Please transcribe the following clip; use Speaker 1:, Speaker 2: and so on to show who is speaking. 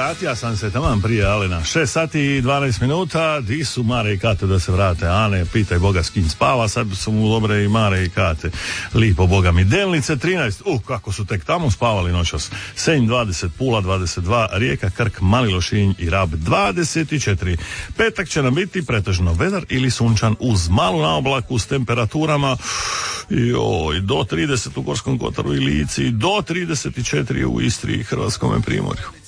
Speaker 1: sati, ja sam se taman prije Alena. 6 sati i 12 minuta, di su Mare i Kate da se vrate? Ane, pitaj Boga s kim spava, sad su mu dobre i Mare i Kate. Lipo, Boga mi. Delnice 13, kako su tek tamo spavali noćas. Senj 20, Pula 22, Rijeka, Krk, Mali Lošinj i Rab 24. Petak će nam biti pretežno vedar ili sunčan uz malu naoblaku s temperaturama do 30 u Gorskom kotaru i Lici, do 34 u Istri i Hrvatskome primorju.